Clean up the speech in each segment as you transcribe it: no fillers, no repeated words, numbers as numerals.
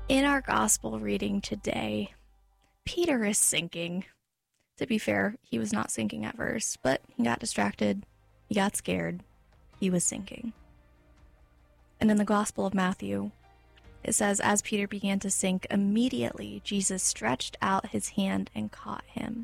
In our gospel reading today, Peter is sinking. To be fair, he was not sinking at first, but he got distracted, he got scared, he was sinking. And in the Gospel of Matthew, it says, as Peter began to sink, immediately Jesus stretched out his hand and caught him.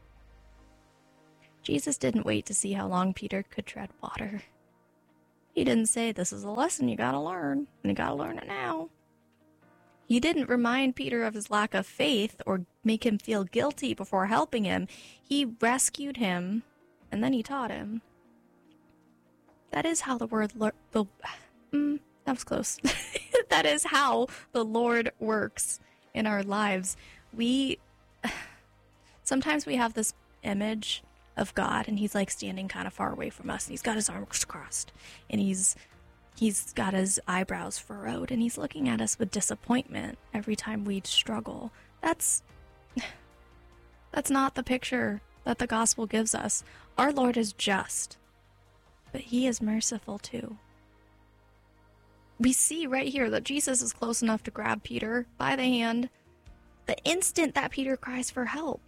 Jesus didn't wait to see how long Peter could tread water. He didn't say, this is a lesson you gotta learn, and you gotta learn it now. He didn't remind Peter of his lack of faith or make him feel guilty before helping him. He rescued him, and then he taught him. That is how the word that was close. That is how the Lord works in our lives. Sometimes we have this image of God, and he's like standing kind of far away from us, and he's got his arms crossed, and he's got his eyebrows furrowed, and he's looking at us with disappointment every time we struggle. That's not the picture that the gospel gives us. Our Lord is just, but he is merciful too. We see right here that Jesus is close enough to grab Peter by the hand the instant that Peter cries for help.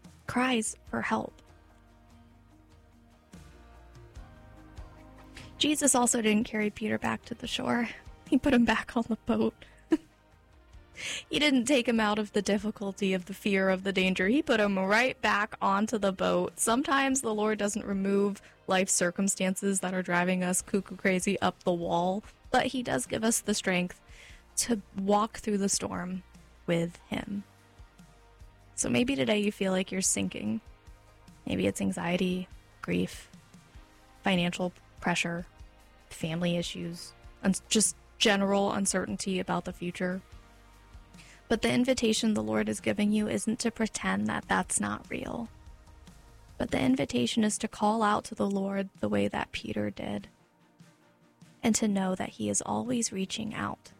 Jesus also didn't carry Peter back to the shore. He put him back on the boat. He didn't take him out of the difficulty of the fear of the danger. He put him right back onto the boat. Sometimes the Lord doesn't remove life circumstances that are driving us cuckoo crazy up the wall, but he does give us the strength to walk through the storm with him. So maybe today you feel like you're sinking. Maybe it's anxiety, grief, financial pressure, family issues, and just general uncertainty about the future. But the invitation the Lord is giving you isn't to pretend that that's not real. But the invitation is to call out to the Lord the way that Peter did, and to know that he is always reaching out